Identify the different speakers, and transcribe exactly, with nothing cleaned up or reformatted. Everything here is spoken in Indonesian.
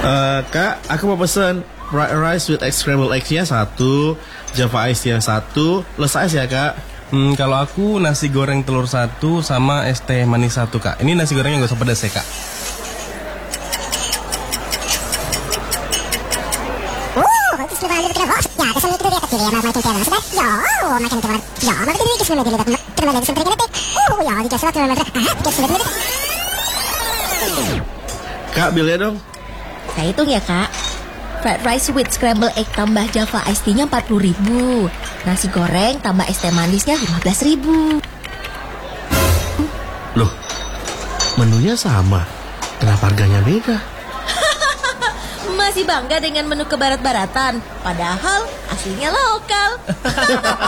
Speaker 1: Eh, Kak, aku mau pesen fried rice with egg scrambled eggs-nya satu, Java Ice yang satu, less ice ya Kak.
Speaker 2: Hmm, kalau aku nasi goreng telur satu sama es teh manis satu, Kak. Ini nasi gorengnya gak usah pedas ya, Kak.
Speaker 1: Kak, bilnya dong.
Speaker 3: Saya hitung ya kak. Fried rice with scrambled egg tambah Java iced tea-nya empat puluh ribu. Nasi goreng tambah es teh manisnya lima belas ribu.
Speaker 1: Loh, menunya sama. Kenapa harganya beda?
Speaker 3: Masih bangga dengan menu kebarat-baratan, padahal aslinya lokal.